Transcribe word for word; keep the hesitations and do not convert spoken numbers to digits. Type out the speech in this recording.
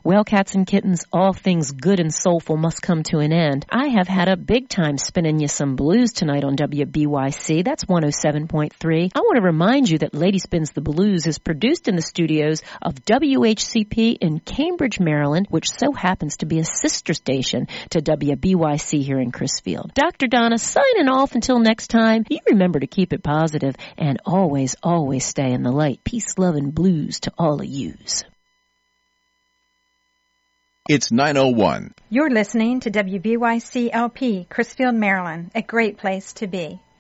Well, cats and kittens, all things good and soulful must come to an end. I have had a big time spinning you some blues tonight on W B Y C. That's one oh seven point three. I want to remind you that Lady Spins the Blues is produced in the studios of W H C P in Cambridge, Maryland, which so happens to be a sister station to W B Y C here in Crisfield. Doctor Donna signing off until next time. You remember to keep it positive and always, always stay in the light. Peace, love, and blues to all of yous. It's nine oh one. You're listening to W B Y C L P, Crisfield, Maryland, a great place to be.